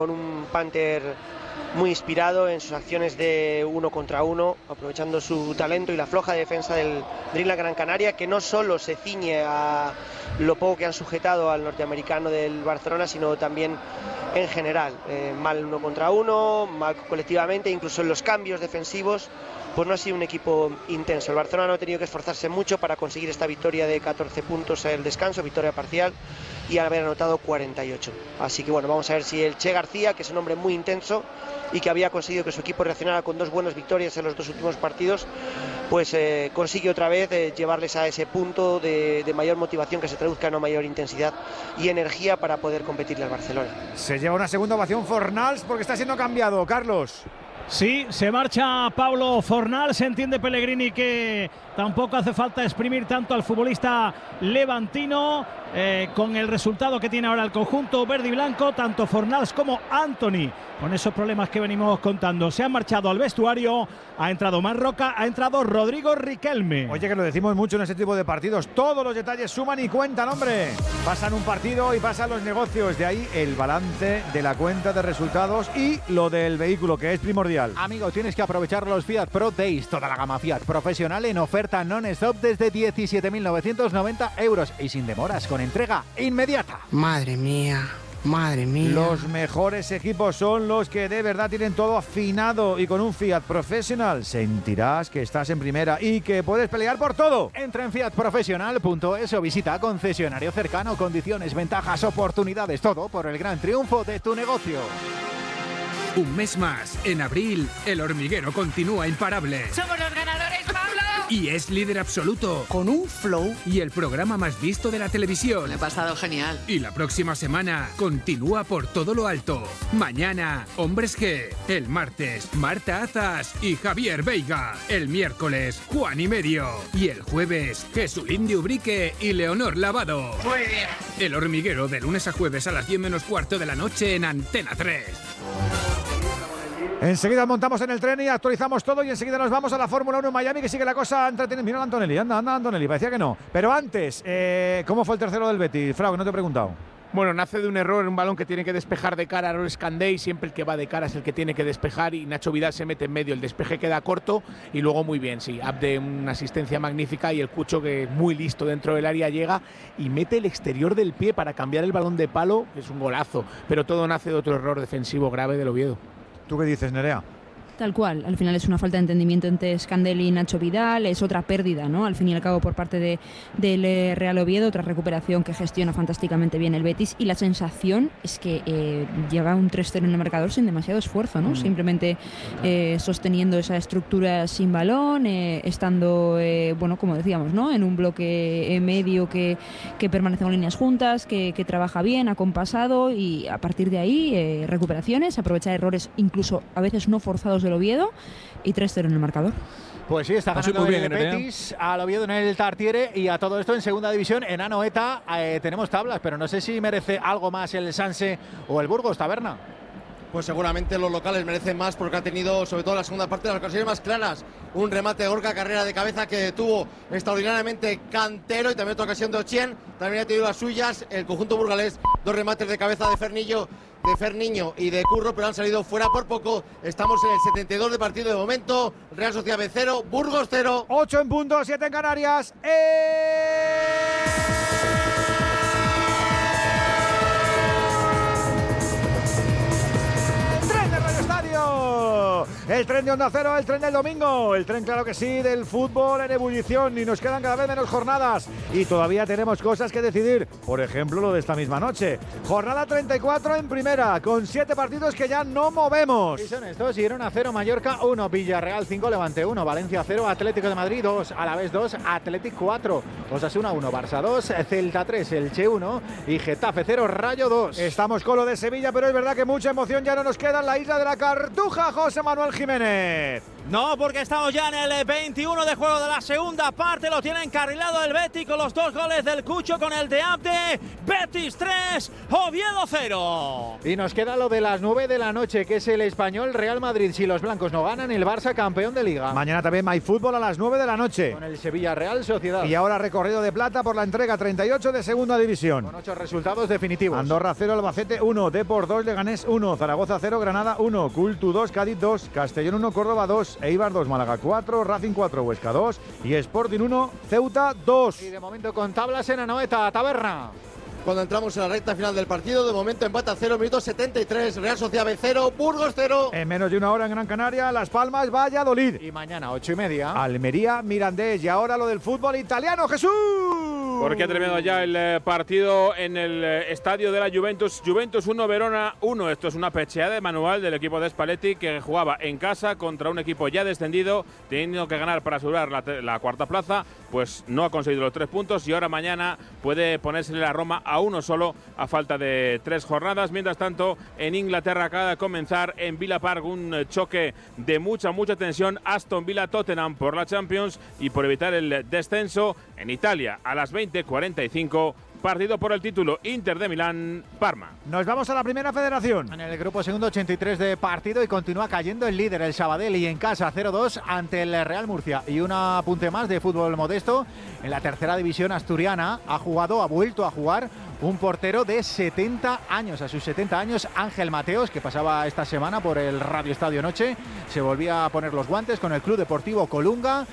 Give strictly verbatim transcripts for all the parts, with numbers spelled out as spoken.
con un Panther muy inspirado en sus acciones de uno contra uno, aprovechando su talento y la floja defensa del Dreamland Gran Canaria, que no solo se ciñe a lo poco que han sujetado al norteamericano del Barcelona, sino también en general, eh, mal uno contra uno, mal colectivamente, incluso en los cambios defensivos, pues no ha sido un equipo intenso. El Barcelona no ha tenido que esforzarse mucho para conseguir esta victoria de catorce puntos al descanso, victoria parcial, y haber anotado cuarenta y ocho. Así que bueno, vamos a ver si el Che García, que es un hombre muy intenso y que había conseguido que su equipo reaccionara con dos buenas victorias en los dos últimos partidos, pues eh, consigue otra vez eh, llevarles a ese punto de, de mayor motivación, que se traduzca en una mayor intensidad y energía para poder competirle al Barcelona. Se lleva una segunda ovación Fornals porque está siendo cambiado, Carlos. Sí, se marcha Pablo Fornals. Se entiende Pellegrini que tampoco hace falta exprimir tanto al futbolista levantino, eh, con el resultado que tiene ahora el conjunto verde y blanco, tanto Fornals como Antony, con esos problemas que venimos contando. Se han marchado al vestuario, ha entrado Marroca, ha entrado Rodrigo Riquelme. Oye, que lo decimos mucho en este tipo de partidos, todos los detalles suman y cuentan, hombre. Pasan un partido y pasan los negocios, de ahí el balance de la cuenta de resultados y lo del vehículo, que es primordial. Amigo, tienes que aprovechar los Fiat Pro Days, toda la gama Fiat profesional en oferta non-stop desde diecisiete mil novecientos noventa euros y sin demoras, con entrega inmediata. Madre mía. Madre mía. Los mejores equipos son los que de verdad tienen todo afinado, y con un Fiat Professional sentirás que estás en primera y que puedes pelear por todo. Entra en fiat profesional punto es o visita concesionario cercano. Condiciones, ventajas, oportunidades, todo por el gran triunfo de tu negocio. Un mes más, en abril, El Hormiguero continúa imparable. ¡Somos los ganadores, Pablo! Y es líder absoluto. Con un flow. Y el programa más visto de la televisión. Me he pasado genial. Y la próxima semana continúa por todo lo alto. Mañana, Hombres G. El martes, Marta Azas y Javier Veiga. El miércoles, Juan y Medio. Y el jueves, Jesulín de Ubrique y Leonor Lavado. Muy bien. El Hormiguero, de lunes a jueves a las diez menos cuarto de la noche en Antena tres. Enseguida montamos en el tren y actualizamos todo, y enseguida nos vamos a la Fórmula uno en Miami, que sigue la cosa entretenida. Mira a Antonelli, anda, anda Antonelli, parecía que no. Pero antes, eh, ¿cómo fue el tercero del Betis? Frau, que no te he preguntado. Bueno, nace de un error en un balón que tiene que despejar de cara a Loris Candé, y siempre el que va de cara es el que tiene que despejar, y Nacho Vidal se mete en medio, el despeje queda corto y luego muy bien, sí, Abde una asistencia magnífica, y el Cucho, que es muy listo dentro del área, llega y mete el exterior del pie para cambiar el balón de palo, que es un golazo, pero todo nace de otro error defensivo grave del Oviedo. ¿Tú qué dices, Nerea? Tal cual, al final es una falta de entendimiento entre Scandelli y Nacho Vidal, es otra pérdida, ¿no? Al fin y al cabo por parte de, del Real Oviedo, otra recuperación que gestiona fantásticamente bien el Betis, y la sensación es que eh, lleva un tres cero en el marcador sin demasiado esfuerzo, ¿no? Mm. Simplemente eh, sosteniendo esa estructura sin balón, eh, estando, eh, bueno, como decíamos, ¿no? En un bloque medio que, que permanece con líneas juntas, que, que trabaja bien, acompasado, y a partir de ahí eh, recuperaciones, aprovechar errores incluso a veces no forzados del Oviedo, y tres cero en el marcador. Pues sí, está ganando muy el bien, Betis al Oviedo en el Tartiere, y a todo esto en segunda división, en Anoeta, eh, tenemos tablas, pero no sé si merece algo más el Sanse o el Burgos, Taberna. Pues seguramente los locales merecen más, porque ha tenido, sobre todo en la segunda parte, las ocasiones más claras. Un remate de Gorka, carrera de cabeza que tuvo extraordinariamente Cantero, y también otra ocasión de Ochien. También ha tenido las suyas el conjunto burgalés, dos remates de cabeza de Fernillo, de Ferniño y de Curro, pero han salido fuera por poco. Estamos en el setenta y dos de partido de momento. Real Sociedad B cero, Burgos cero. ocho en punto, siete en Canarias. ¡Eh! Estadio, el tren de Onda Cero, el tren del domingo, el tren, claro que sí, del fútbol en ebullición, y nos quedan cada vez menos jornadas y todavía tenemos cosas que decidir, por ejemplo lo de esta misma noche. Jornada treinta y cuatro en primera, con siete partidos que ya no movemos. Y son estos: Girona cero, Mallorca uno, Villarreal cinco, Levante uno, Valencia cero, Atlético de Madrid dos, Alavés dos, Athletic cuatro, Osasuna uno, Barça dos, Celta tres, Elche uno y Getafe cero, Rayo dos. Estamos con lo de Sevilla, pero es verdad que mucha emoción ya no nos queda en la isla de la Cartuja, José Manuel Jiménez. No, porque estamos ya en el veintiuno de juego de la segunda parte. Lo tiene encarrilado el Betis con los dos goles del Cucho, con el de Abde. Betis tres, Oviedo cero. Y nos queda lo de las nueve de la noche, que es el Español Real Madrid. Si los blancos no ganan, el Barça campeón de Liga. Mañana también hay fútbol a las nueve de la noche. Con el Sevilla Real Sociedad. Y ahora recorrido de plata por la entrega treinta y ocho de segunda división. Con ocho resultados definitivos. Andorra cero, Albacete uno, Depor dos, Leganés uno, Zaragoza cero, Granada uno, Cultu dos, Cádiz dos, Castellón uno, Córdoba dos, Eibar dos, Málaga cuatro, Racing cuatro, Huesca dos y Sporting uno, Ceuta dos. Y de momento con tablas en Anoeta, Taberna. Cuando entramos en la recta final del partido, de momento empata cero, minutos setenta y tres, Real Sociedad B cero, Burgos cero. En menos de una hora en Gran Canaria, Las Palmas, Valladolid. Y mañana, ocho y media. Almería, Mirandés. Y ahora lo del fútbol italiano, Jesús. Porque ha terminado ya el eh, partido en el eh, estadio de la Juventus. Juventus uno, Verona uno. Esto es una pecheada de manual del equipo de Spalletti, que jugaba en casa contra un equipo ya descendido, teniendo que ganar para asegurar la, la cuarta plaza. Pues no ha conseguido los tres puntos y ahora mañana puede ponérsele la Roma a uno solo a falta de tres jornadas. Mientras tanto, en Inglaterra acaba de comenzar en Villa Park un choque de mucha, mucha tensión. Aston Villa-Tottenham por la Champions y por evitar el descenso. En Italia, a las veinte cuarenta y cinco, partido por el título Inter de Milán-Parma. Nos vamos a la primera federación. En el grupo segundo, ochenta y tres de partido y continúa cayendo el líder, el Sabadell, y en casa cero dos ante el Real Murcia. Y un apunte más de fútbol modesto. En la tercera división asturiana ha jugado, ha vuelto a jugar un portero de setenta años. A sus setenta años, Ángel Mateos, que pasaba esta semana por el Radio Estadio Noche, se volvía a poner los guantes con el Club Deportivo Colunga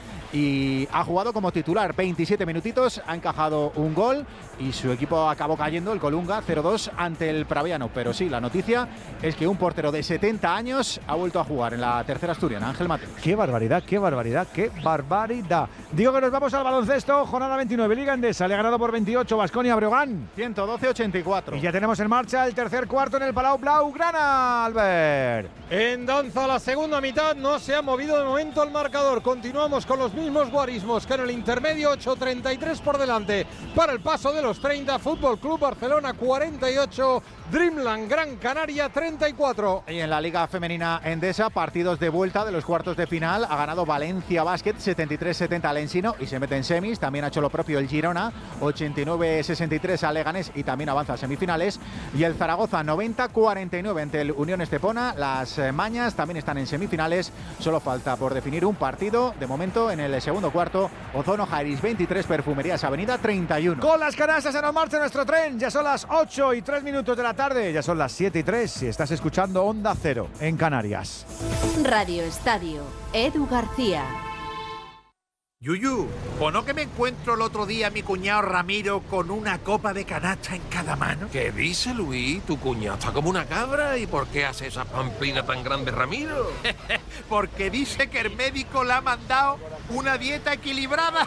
y ha jugado como titular veintisiete minutitos, ha encajado un gol y su equipo acabó cayendo, el Colunga, cero dos ante el Praviano. Pero sí, la noticia es que un portero de setenta años ha vuelto a jugar en la tercera asturiana, Ángel Mateos. Qué barbaridad, qué barbaridad, qué barbaridad. Digo que nos vamos al baloncesto, jornada veintinueve, Liga Endesa, le ha ganado por veintiocho Baskonia Breogán. ciento doce a ochenta y cuatro. Y ya tenemos en marcha el tercer cuarto en el Palau Blaugrana, Albert. En danza la segunda mitad, no se ha movido de momento el marcador. Continuamos con los mismos guarismos que en el intermedio, ocho treinta y tres por delante para el paso de los treinta. Fútbol Club Barcelona cuarenta y ocho, Dreamland Gran Canaria treinta y cuatro. Y en la Liga Femenina Endesa, partidos de vuelta de los cuartos de final. Ha ganado Valencia Basket setenta y tres setenta al Ensino y se mete en semis. También ha hecho lo propio el Girona, ochenta y nueve sesenta y tres a Leganés y también avanza a semifinales. Y el Zaragoza noventa cuarenta y nueve ante el Unión Estepona. Las eh, Mañas también están en semifinales. Solo falta por definir un partido. De momento en el segundo cuarto, Ozono Jairis veintitrés, Perfumerías Avenida treinta y uno. Con las canastas en marcha nuestro tren. Ya son las ocho y tres minutos de la tarde. Ya son las siete y tres si estás escuchando Onda Cero en Canarias. Radio Estadio, Edu García. Yuyu, ¿o no que me encuentro el otro día a mi cuñado Ramiro con una copa de canasta en cada mano? ¿Qué dice, Luis? Tu cuñado está como una cabra. ¿Y por qué hace esa pamplina tan grande, Ramiro? Porque dice que el médico le ha mandado una dieta equilibrada.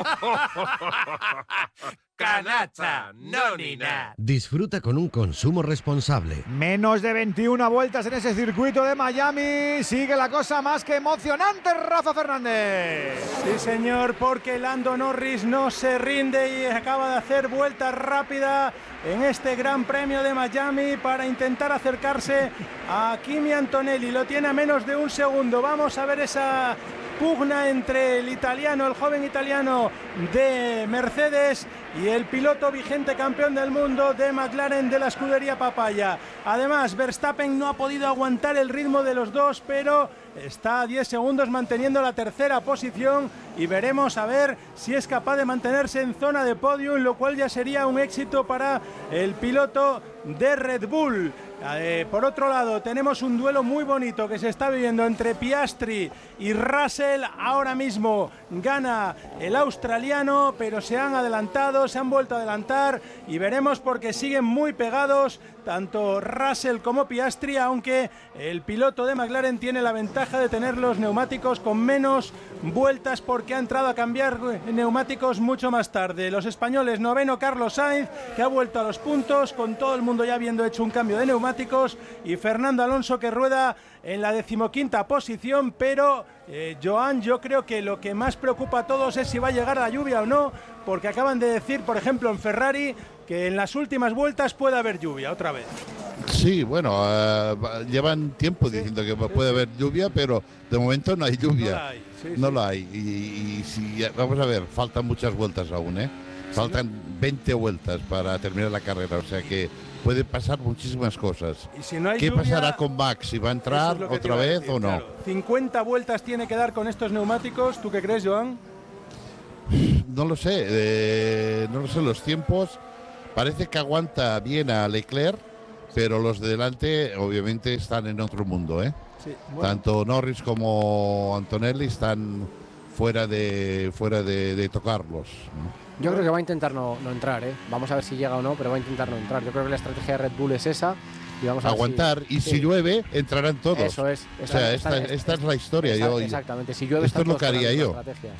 Canasta, no ni nada. Disfruta con un consumo responsable. Menos de veintiuna vueltas en ese circuito de Miami. Sigue la cosa más que emocionante, Rafa Fernández. Sí, señor, porque Lando Norris no se rinde y acaba de hacer vuelta rápida en este Gran Premio de Miami para intentar acercarse a Kimi Antonelli. Lo tiene a menos de un segundo. Vamos a ver esa pugna entre el italiano, el joven italiano de Mercedes, y el piloto vigente campeón del mundo de McLaren de la escudería Papaya. Además, Verstappen no ha podido aguantar el ritmo de los dos, pero está a diez segundos manteniendo la tercera posición y veremos a ver si es capaz de mantenerse en zona de podium, lo cual ya sería un éxito para el piloto de Red Bull. Eh, por otro lado, tenemos un duelo muy bonito que se está viviendo entre Piastri y Russell. Ahora mismo gana el australiano, pero se han adelantado, se han vuelto a adelantar y veremos porque siguen muy pegados tanto Russell como Piastri, aunque el piloto de McLaren tiene la ventaja de tener los neumáticos con menos vueltas porque ha entrado a cambiar neumáticos mucho más tarde. Los españoles, noveno Carlos Sainz, que ha vuelto a los puntos con todo el mundo ya habiendo hecho un cambio de neumáticos, y Fernando Alonso, que rueda en la decimoquinta posición, pero eh, Joan, yo creo que lo que más preocupa a todos es si va a llegar la lluvia o no, porque acaban de decir, por ejemplo, en Ferrari, que en las últimas vueltas puede haber lluvia otra vez. Sí, bueno, uh, llevan tiempo sí, diciendo que sí, puede sí. haber lluvia, pero de momento no hay lluvia. No la hay. Sí, no sí. la hay. Y, y si, vamos a ver, faltan muchas vueltas aún, ¿eh? Faltan sí, ¿no? veinte vueltas para terminar la carrera, o sea que puede pasar muchísimas cosas. ¿Y si no hay ¿Qué lluvia, pasará con Max? ¿Si va a entrar es otra vez decir, o no? Claro. ¿cincuenta vueltas tiene que dar con estos neumáticos? ¿Tú qué crees, Joan? No lo sé, eh, no lo sé, los tiempos. Parece que aguanta bien a Leclerc, pero los de delante obviamente están en otro mundo, ¿eh? Sí, bueno. Tanto Norris como Antonelli están fuera de fuera de, de tocarlos, ¿no? Yo creo que va a intentar no, no entrar, ¿eh? Vamos a ver si llega o no, pero va a intentar no entrar. Yo creo que la estrategia de Red Bull es esa. Y vamos a aguantar, si, y sí. si llueve, entrarán todos. Eso es. Esta, o sea, esta, esta, esta es la historia. Exact, yo, exactamente, si llueve esto es lo que haría yo.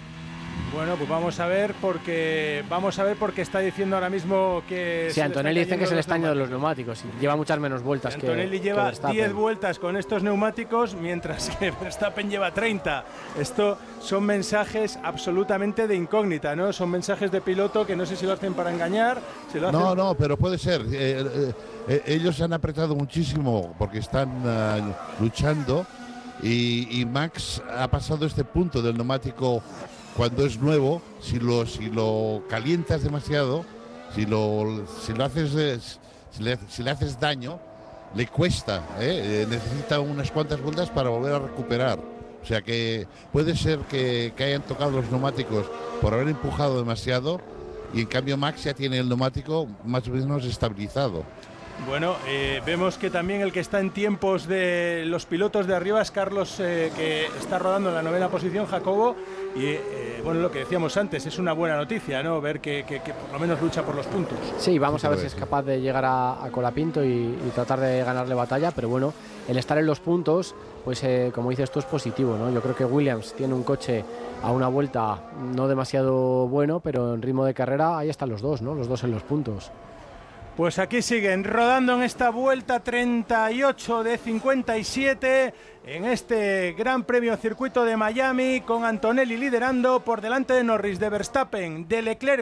Bueno, pues vamos a ver porque vamos a ver porque está diciendo ahora mismo que... Sí, Antonelli dice que es el estaño de los neumáticos. Lleva muchas menos vueltas que Antonelli lleva diez vueltas con estos neumáticos, mientras que Verstappen lleva treinta. Esto son mensajes absolutamente de incógnita, ¿no? Son mensajes de piloto que no sé si lo hacen para engañar. Si lo hacen... No, no, pero puede ser. Eh, eh, eh, ellos se han apretado muchísimo porque están uh, luchando y, y Max ha pasado este punto del neumático. Cuando es nuevo, si lo, si lo calientas demasiado, si lo, si lo haces, eh, si, le, si le haces daño, le cuesta, ¿eh? Eh, necesita unas cuantas vueltas para volver a recuperar. O sea que puede ser que, que hayan tocado los neumáticos por haber empujado demasiado y en cambio Max ya tiene el neumático más o menos estabilizado. Bueno, eh, vemos que también el que está en tiempos de los pilotos de arriba es Carlos, eh, que está rodando en la novena posición, Jacobo, y eh, bueno, lo que decíamos antes, es una buena noticia, ¿no? Ver que, que, que por lo menos lucha por los puntos. Sí, vamos a ver si es capaz de llegar a, a Colapinto y, y tratar de ganarle batalla, pero bueno, el estar en los puntos, pues eh, como dices tú, es positivo, ¿no? Yo creo que Williams tiene un coche a una vuelta no demasiado bueno, pero en ritmo de carrera ahí están los dos, ¿no? Los dos en los puntos. Pues aquí siguen rodando en esta vuelta treinta y ocho de cincuenta y siete en este Gran Premio Circuito de Miami, con Antonelli liderando por delante de Norris, de Verstappen, de Leclerc